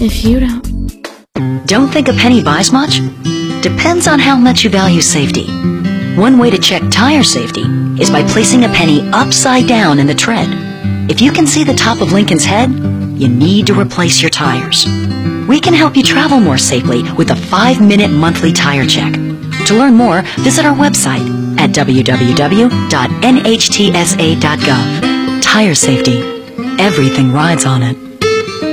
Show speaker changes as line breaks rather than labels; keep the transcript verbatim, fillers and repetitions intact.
if you don't.
Don't think a penny buys much? Depends on how much you value safety. One way to check tire safety is by placing a penny upside down in the tread. If you can see the top of Lincoln's head, you need to replace your tires. We can help you travel more safely with a five-minute monthly tire check. To learn more, visit our website at w w w dot n h t s a dot gov. Tire safety. Everything rides on it.